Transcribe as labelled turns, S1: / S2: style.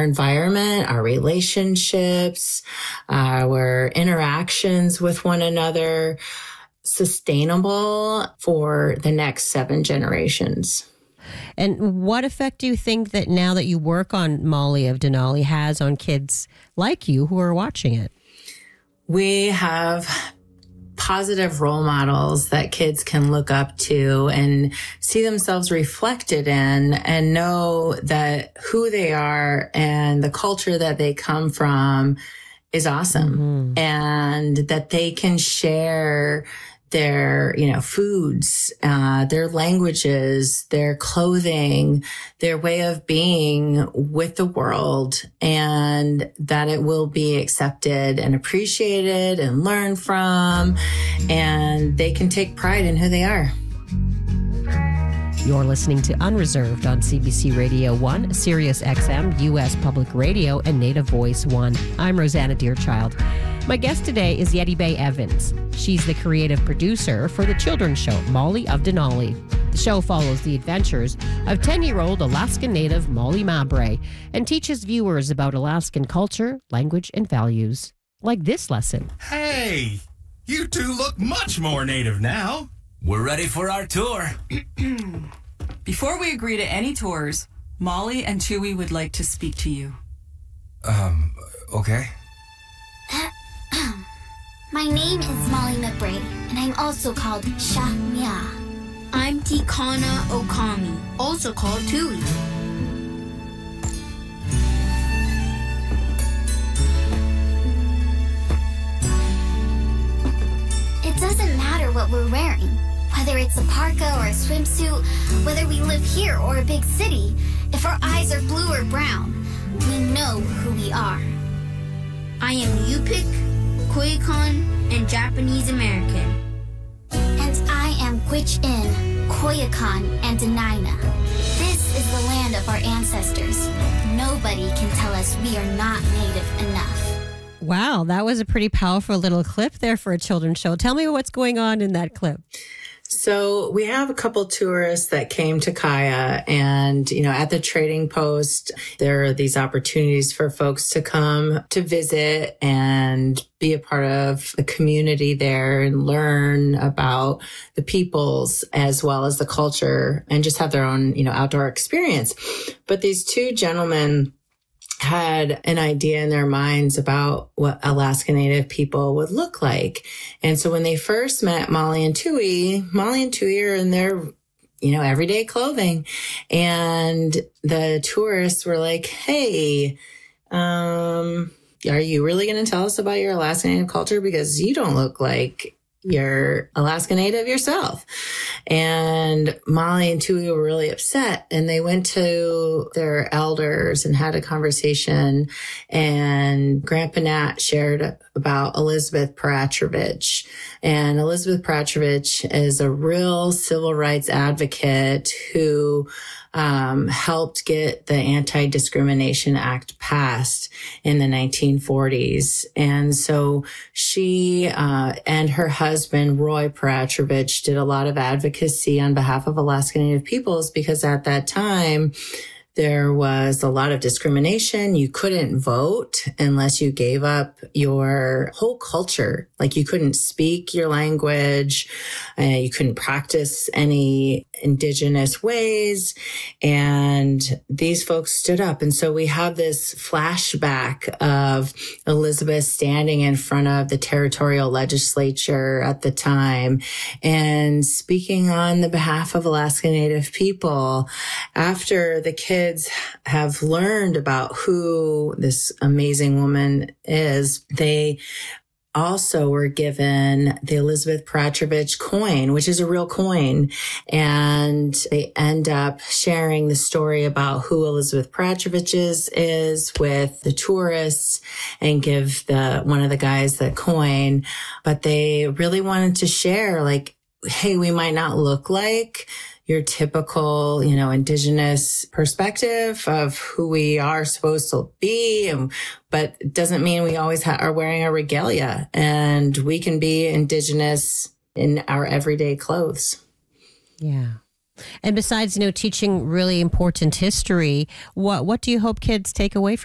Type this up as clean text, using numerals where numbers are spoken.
S1: environment, our relationships, our interactions with one another sustainable for the next 7 generations.
S2: And what effect do you think that now that you work on Molly of Denali has on kids like you who are watching it?
S1: We have positive role models that kids can look up to and see themselves reflected in and know that who they are and the culture that they come from is awesome, and that they can share their, foods, their languages, their clothing, their way of being with the world, and that it will be accepted and appreciated and learned from, and they can take pride in who they are.
S2: You're listening to Unreserved on CBC Radio 1, Sirius XM, U.S. Public Radio, and Native Voice 1. I'm Rosanna Deerchild. My guest today is Yeti Bay Evans. She's the creative producer for the children's show, Molly of Denali. The show follows the adventures of 10-year-old Alaskan native Molly Mabray and teaches viewers about Alaskan culture, language, and values. Like this lesson.
S3: Hey, you two look much more native now.
S4: We're ready for our tour.
S5: Before we agree to any tours, Molly and Tui would like to speak to you.
S4: Okay.
S6: My name is Molly McBray, and I'm also called Shahmia. I'm Tikana Okami, also called Tui. It doesn't matter what we're wearing, whether it's a parka or a swimsuit, whether we live here or a big city. If our eyes are blue or brown, we know who we are. I am Yupik, Koyukon, and Japanese American. And I am Gwich'in, Koyukon, and Dena'ina. This is the land of our ancestors. Nobody can tell us we are not native enough.
S2: Wow, that was a pretty powerful little clip there for a children's show. Tell me what's going on in that clip.
S1: So we have a couple tourists that came to Kaya, and, at the trading post, there are these opportunities for folks to come to visit and be a part of the community there and learn about the peoples as well as the culture and just have their own, outdoor experience. But these 2 gentlemen had an idea in their minds about what Alaska Native people would look like. And so when they first met Molly and Tui are in their, everyday clothing. And the tourists were like, hey, are you really going to tell us about your Alaska Native culture? Because you don't look like you're Alaska Native yourself. And Molly and Tui were really upset, and they went to their elders and had a conversation, and Grandpa Nat shared about Elizabeth Peratrovich. And Elizabeth Peratrovich is a real civil rights advocate who helped get the Anti-Discrimination Act passed in the 1940s. And so she and her husband, Roy Peratrovich, did a lot of advocacy on behalf of Alaska Native peoples, because at that time, there was a lot of discrimination. You couldn't vote unless you gave up your whole culture. Like, you couldn't speak your language, you couldn't practice any indigenous ways. And these folks stood up. And so we have this flashback of Elizabeth standing in front of the territorial legislature at the time and speaking on the behalf of Alaska Native people. After the kids have learned about who this amazing woman is, they also were given the Elizabeth Peratrovich coin, which is a real coin. And they end up sharing the story about who Elizabeth Peratrovich is with the tourists and give one of the guys the coin. But they really wanted to share, like, hey, we might not look like your typical, indigenous perspective of who we are supposed to be. But it doesn't mean we always are wearing a regalia, and we can be indigenous in our everyday clothes.
S2: Yeah. And besides, teaching really important history, what do you hope kids take away from